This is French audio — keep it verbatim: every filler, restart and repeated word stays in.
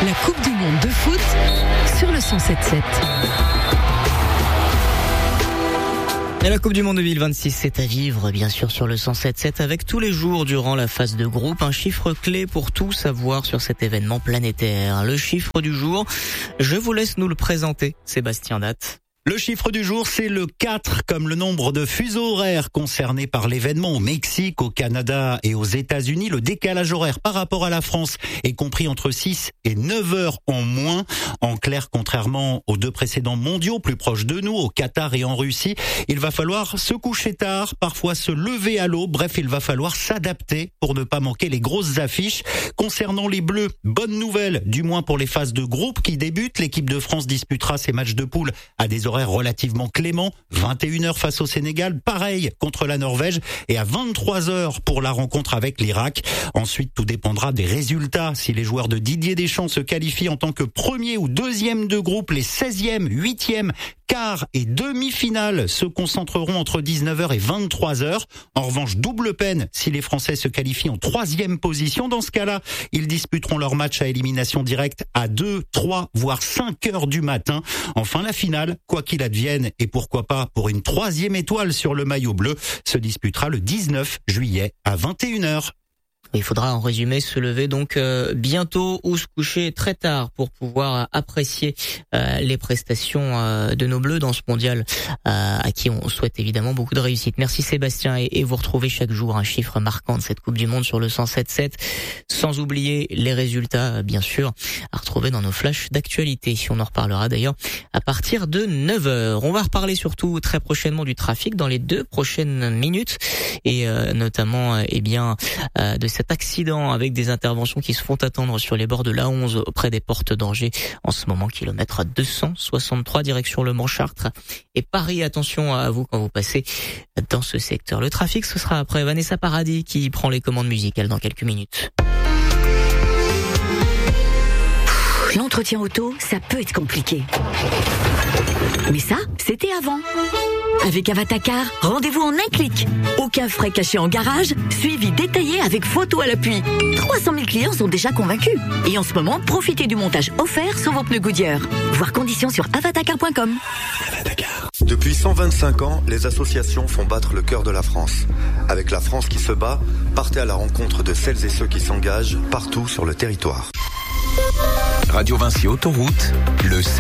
La Coupe du Monde de foot sur le cent sept sept. Et la Coupe du Monde deux mille vingt-six, c'est à vivre, bien sûr, sur le cent sept sept, avec tous les jours durant la phase de groupe, un chiffre clé pour tout savoir sur cet événement planétaire. Le chiffre du jour, je vous laisse nous le présenter, Sébastien Datte. Le chiffre du jour, c'est le quatre, comme le nombre de fuseaux horaires concernés par l'événement au Mexique, au Canada et aux États-Unis. Le décalage horaire par rapport à la France est compris entre six et neuf heures en moins. En clair, contrairement aux deux précédents mondiaux plus proches de nous, au Qatar et en Russie, il va falloir se coucher tard, parfois se lever à l'aube. Bref, il va falloir s'adapter pour ne pas manquer les grosses affiches. Concernant les Bleus, bonne nouvelle, du moins pour les phases de groupe qui débutent. L'équipe de France disputera ses matchs de poule à des horaires relativement clément, vingt et une heures face au Sénégal, pareil contre la Norvège et à vingt-trois heures pour la rencontre avec l'Irak. Ensuite, tout dépendra des résultats. Si les joueurs de Didier Deschamps se qualifient en tant que premier ou deuxième de groupe, les seizième, huitième, quart et demi-finale se concentreront entre dix-neuf heures et vingt-trois heures. En revanche, double peine si les Français se qualifient en troisième position. Dans ce cas-là, ils disputeront leur match à élimination directe à deux, trois, voire cinq heures du matin. Enfin, la finale, quoi qu'il advienne, et pourquoi pas pour une troisième étoile sur le maillot bleu, se disputera le dix-neuf juillet à vingt et une heures. Il faudra en résumé se lever donc euh, bientôt ou se coucher très tard pour pouvoir apprécier euh, les prestations euh, de nos Bleus dans ce mondial euh, à qui on souhaite évidemment beaucoup de réussite. Merci Sébastien et, et vous retrouvez chaque jour un chiffre marquant de cette Coupe du Monde sur le cent sept sept, sans oublier les résultats bien sûr à retrouver dans nos flashs d'actualité. On en reparlera d'ailleurs à partir de neuf heures. On va reparler surtout très prochainement du trafic dans les deux prochaines minutes et euh, notamment euh, eh bien euh, de cette Cet accident avec des interventions qui se font attendre sur les bords de l'A onze auprès des portes d'Angers. En ce moment, kilomètre deux cent soixante-trois direction Le Mans-Chartres et Paris. Attention à vous quand vous passez dans ce secteur. Le trafic, ce sera après Vanessa Paradis qui prend les commandes musicales dans quelques minutes. L'entretien auto, ça peut être compliqué. Mais ça, c'était avant. Avec Avatacar, rendez-vous en un clic. Aucun frais cachés en garage, suivi détaillé avec photo à l'appui. trois cent mille clients sont déjà convaincus. Et en ce moment, profitez du montage offert sur vos pneus Goodyear. Voir conditions sur avatacar point com. Depuis cent vingt-cinq ans, les associations font battre le cœur de la France. Avec la France qui se bat, partez à la rencontre de celles et ceux qui s'engagent partout sur le territoire. Radio Vinci Autoroute, le